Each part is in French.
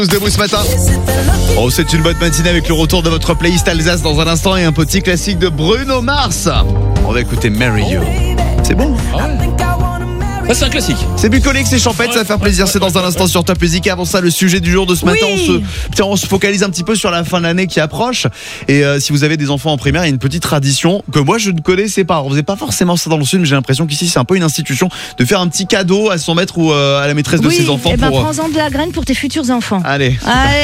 On se débrouille ce matin. Oh, c'est une bonne matinée avec le retour de votre playlist Alsace dans un instant et un petit classique de Bruno Mars. On va écouter Marry You. C'est bon. Ça, c'est un classique. C'est bucolique, c'est champêtre, ça va faire plaisir. C'est dans un instant sur Top Music. Avant ça, le sujet du jour de ce matin, on se focalise un petit peu sur la fin de l'année qui approche. Et si vous avez des enfants en primaire, il y a une petite tradition que moi je ne connaissais pas. On faisait pas forcément ça dans le sud, mais j'ai l'impression qu'ici c'est un peu une institution de faire un petit cadeau à son maître ou à la maîtresse de ses enfants. Et prends-en de la graine pour tes futurs enfants. Allez,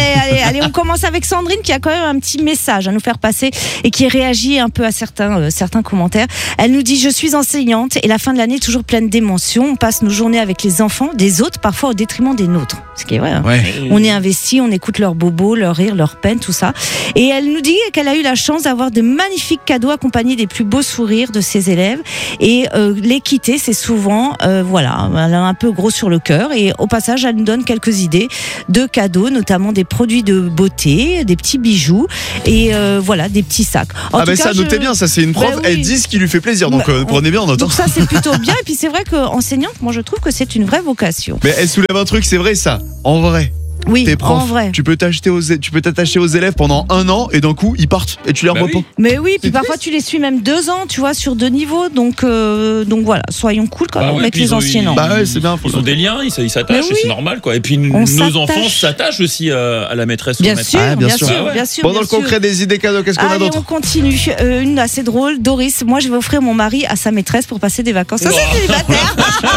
on commence avec Sandrine qui a quand même un petit message à nous faire passer et qui réagit un peu à certains commentaires. Elle nous dit: je suis enseignante et la fin de l'année est toujours pleine d'émotions. On passe nos journées avec les enfants des autres, parfois au détriment des nôtres. Ce qui est vrai. Ouais. On est investi, on écoute leurs bobos, leurs rires, leurs peines, tout ça. Et elle nous dit qu'elle a eu la chance d'avoir de magnifiques cadeaux accompagnés des plus beaux sourires de ses élèves. Et les quitter, c'est souvent, elle a un peu gros sur le cœur. Et au passage, elle nous donne quelques idées de cadeaux, notamment des produits de beauté, des petits bijoux et des petits sacs. Ça notez bien, ça c'est une prof. Elle dit ce qui lui fait plaisir, donc prenez bien en note. Donc ça c'est plutôt bien. Et puis c'est vrai qu'enseignante, moi je trouve que c'est une vraie vocation. Mais elle soulève un truc, c'est vrai ça. En vrai. Oui, tes profs, en vrai. tu peux t'attacher aux élèves pendant 1 an et d'un coup ils partent et tu les revois pas. Mais oui, puis parfois tu les suis même 2 ans, tu vois, sur 2 niveaux. Donc voilà, soyons cool quand même avec les anciens. C'est bien. Ils ont des liens, ils s'attachent, c'est normal quoi. Et puis nos enfants s'attachent aussi à la maîtresse. Bien sûr. Bon, dans le concret des idées cadeaux, qu'est-ce qu'on a d'autre? On continue. Une assez drôle. Doris, moi je vais offrir mon mari à sa maîtresse pour passer des vacances. Ça c'est célibataire.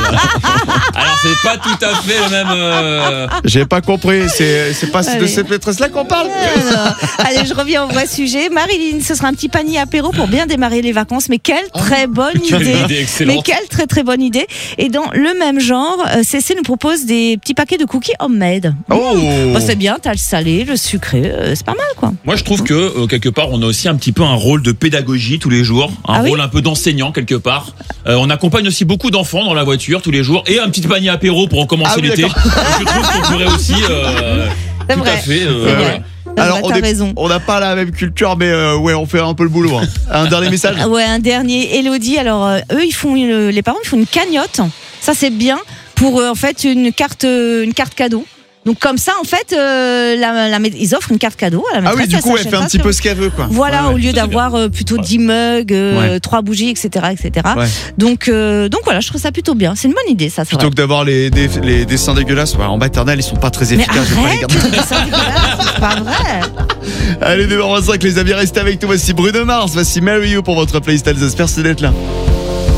Alors c'est pas tout à fait le même. J'ai pas compris. C'est pas de cette maîtresse-là qu'on parle. Allez, je reviens au vrai sujet. Marilyn, ce sera un petit panier apéro pour bien démarrer les vacances. Mais quelle très bonne idée. Mais quelle très très bonne idée. Et dans le même genre, CC nous propose des petits paquets de cookies homemade. C'est bien, t'as le salé, le sucré, c'est pas mal quoi. Moi je trouve que quelque part on a aussi un petit peu un rôle de pédagogie tous les jours, un rôle un peu d'enseignant quelque part. On accompagne aussi beaucoup d'enfants dans la voiture tous les jours et un petit panier apéro pour en commencer l'été. Je trouve qu'on pourrait aussi c'est tout vrai. À fait. Alors raison. On n'a pas la même culture, mais on fait un peu le boulot. Un dernier message. Un dernier. Elodie, alors eux les parents ils font une cagnotte. Ça c'est bien pour en fait une carte cadeau. Donc comme ça en fait ils offrent une carte cadeau à la maîtresse. Du coup elle fait un petit peu ce qu'elle veut quoi. Voilà, au lieu d'avoir plutôt 10 mugs, 3 bougies, etc. Ouais. Donc voilà, je trouve ça plutôt bien. C'est une bonne idée ça. Plutôt que d'avoir des dessins dégueulasses en maternelle, ils sont pas très efficaces. Mais arrête, les dessins dégueulasses, c'est pas vrai. Allez, 9h25 les amis, restez avec nous. Voici Bruno Mars, voici Marry You pour votre playlist Alsace. Merci d'être là.